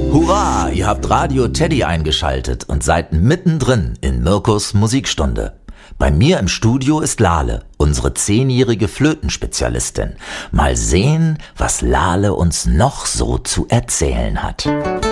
Hurra, ihr habt Radio Teddy eingeschaltet und seid mittendrin in Mirkos Musikstunde. Bei mir im Studio ist Lale, unsere 10-jährige Flötenspezialistin. Mal sehen, was Lale uns noch so zu erzählen hat.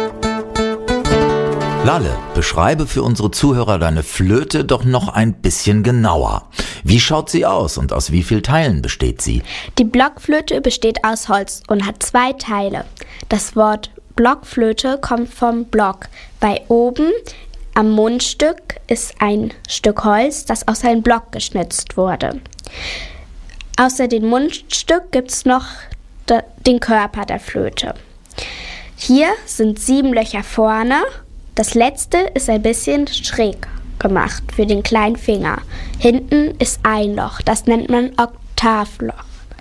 Lale, beschreibe für unsere Zuhörer deine Flöte doch noch ein bisschen genauer. Wie schaut sie aus und aus wie vielen Teilen besteht sie? Die Blockflöte besteht aus Holz und hat 2 Teile. Das Wort Blockflöte kommt vom Block, weil oben am Mundstück ist ein Stück Holz, das aus einem Block geschnitzt wurde. Außer dem Mundstück gibt es noch den Körper der Flöte. Hier sind 7 Löcher vorne. Das letzte ist ein bisschen schräg gemacht für den kleinen Finger. Hinten ist ein Loch, das nennt man Oktavloch.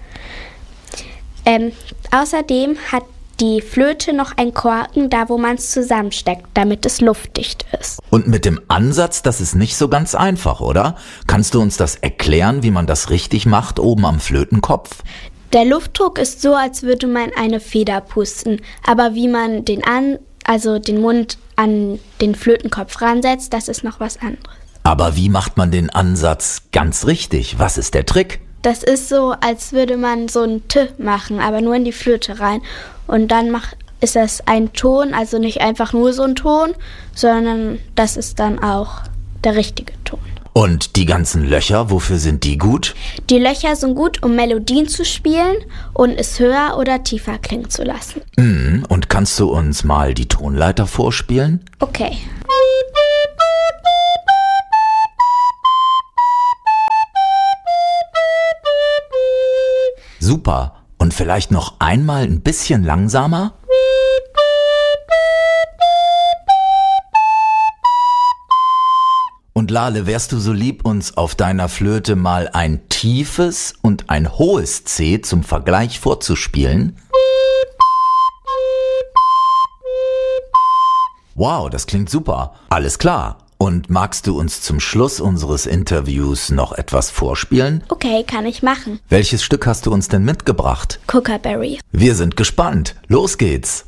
Außerdem hat die Flöte noch einen Korken, da wo man es zusammensteckt, damit es luftdicht ist. Und mit dem Ansatz, das ist nicht so ganz einfach, oder? Kannst du uns das erklären, wie man das richtig macht oben am Flötenkopf? Der Luftdruck ist so, als würde man eine Feder pusten. Aber wie man den Mund an den Flötenkopf ransetzt, das ist noch was anderes. Aber wie macht man den Ansatz ganz richtig? Was ist der Trick? Das ist so, als würde man so ein T machen, aber nur in die Flöte rein. Und dann ist das ein Ton, also nicht einfach nur so ein Ton, sondern das ist dann auch der richtige Ton. Und die ganzen Löcher, wofür sind die gut? Die Löcher sind gut, um Melodien zu spielen und es höher oder tiefer klingen zu lassen. Und kannst du uns mal die Tonleiter vorspielen? Okay. Super. Und vielleicht noch einmal ein bisschen langsamer? Und Lale, wärst du so lieb, uns auf deiner Flöte mal ein tiefes und ein hohes C zum Vergleich vorzuspielen? Wow, das klingt super. Alles klar. Und magst du uns zum Schluss unseres Interviews noch etwas vorspielen? Okay, kann ich machen. Welches Stück hast du uns denn mitgebracht? Kookaburra. Wir sind gespannt. Los geht's.